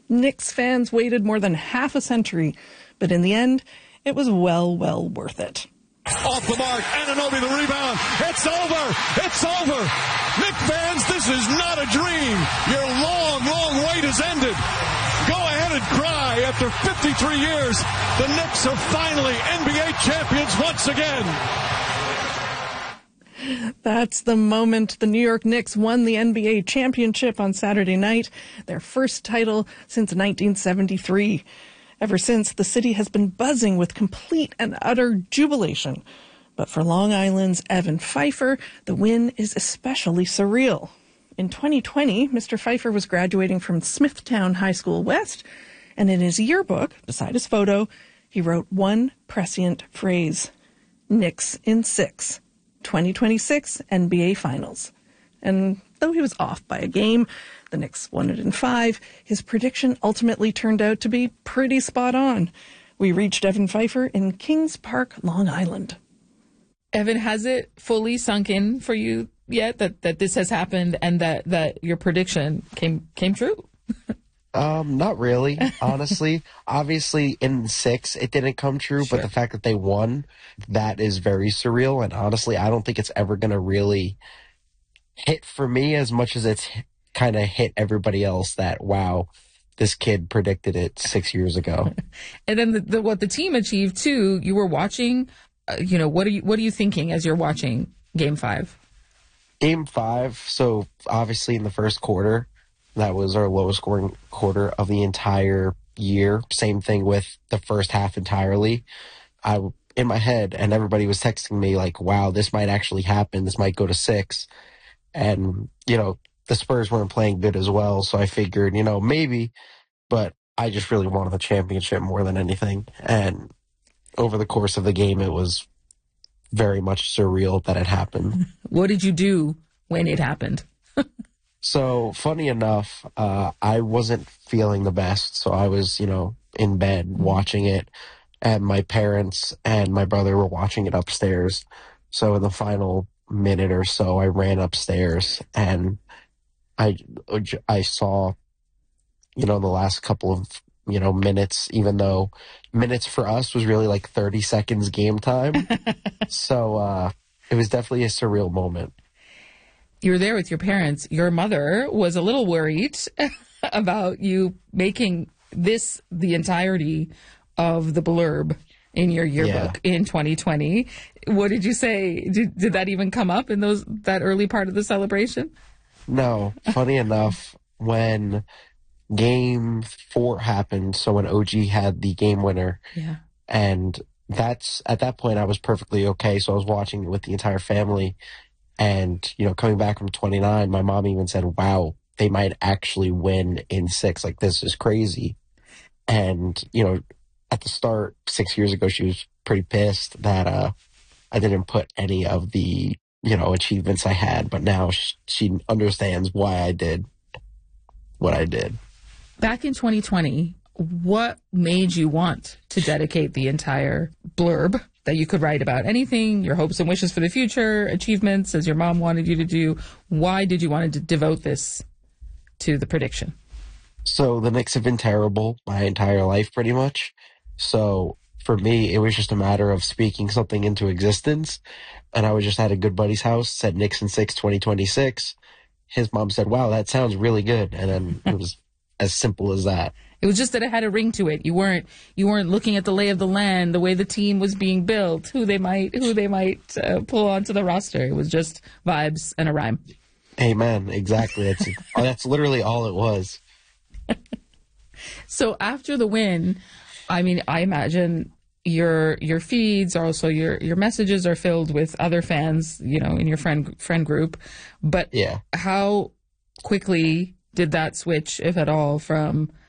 Knicks fans waited more than half a century, but in the end, it was well worth it. Off the mark, Anunoby the rebound. It's over. It's over. Knicks fans, this is not a dream. Your long wait has ended. Go ahead and cry. After 53 years, the Knicks are finally NBA champions once again. That's the moment the New York Knicks won the NBA championship on Saturday night, their first title since 1973. Ever since, the city has been buzzing with complete and utter jubilation. But for Long Island's Evan Pfeiffer, the win is especially surreal. In 2020, Mr. Pfeiffer was graduating from Smithtown High School West, and in his yearbook, beside his photo, he wrote one prescient phrase: Knicks in 6, 2026 NBA Finals. And though he was off by a game, the Knicks won it in 5, his prediction ultimately turned out to be pretty spot on. We reached Evan Pfeiffer in Kings Park, Long Island. Evan, has it fully sunk in for you yet that this has happened and that your prediction came true? Not really, honestly. Obviously, in 6, it didn't come true, Sure. but the fact that they won, that is very surreal. And honestly, I don't think it's ever going to really hit for me as much as it's kind of hit everybody else that, wow, this kid predicted it 6 years ago. And then what the team achieved too, you were watching, what are you thinking as you're watching Game 5? Game 5, so obviously in the first quarter, that was our lowest scoring quarter of the entire year. Same thing with the first half entirely. In my head, and everybody was texting me like, wow, this might actually happen. This might go to 6. And, the Spurs weren't playing good as well. So I figured, maybe, but I just really wanted the championship more than anything. And over the course of the game, it was very much surreal that it happened. What did you do when it happened? So funny enough, I wasn't feeling the best. So I was, in bed watching it, and my parents and my brother were watching it upstairs. So in the final minute or so, I ran upstairs and I saw, the last couple of, minutes, even though minutes for us was really like 30 seconds game time. So it was definitely a surreal moment. You were there with your parents. Your mother was a little worried about you making this the entirety of the blurb in your yearbook in 2020. What did you say? Did that even come up in that early part of the celebration? No. Funny enough, when Game 4 happened, so when OG had the game winner, and at that point I was perfectly okay, so I was watching it with the entire family, and, coming back from 29, my mom even said, wow, they might actually win in 6, like, this is crazy. And, at the start, 6 years ago, she was pretty pissed that I didn't put any of the, achievements I had, but now she understands why I did what I did. Back in 2020, what made you want to dedicate the entire blurb that you could write about anything, your hopes and wishes for the future, achievements, as your mom wanted you to do? Why did you want to devote this to the prediction? So the Knicks have been terrible my entire life, pretty much. So for me, it was just a matter of speaking something into existence. And I was just at a good buddy's house, said Knicks in 6, 2026. His mom said, wow, that sounds really good. And then it was as simple as that. It was just that it had a ring to it. You weren't looking at the lay of the land, the way the team was being built, who they might pull onto the roster. It was just vibes and a rhyme. Amen. Exactly. That's literally all it was. So after the win, I imagine your feeds are also your messages are filled with other fans, in your friend group. But yeah, how quickly did that switch, if at all, from